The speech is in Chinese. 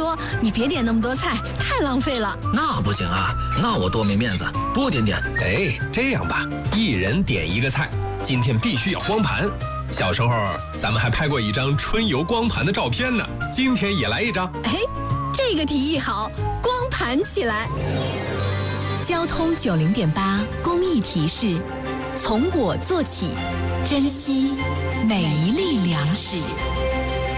说你别点那么多菜，太浪费了。 那不行啊，那我多没面子，多点点。 哎，这样吧，一人点一个菜，今天必须要光盘。小时候咱们还拍过一张春游光盘的照片呢，今天也来一张。 哎，这个提议好，光盘起来。 交通90.8公益提示：从我做起，珍惜每一粒粮食。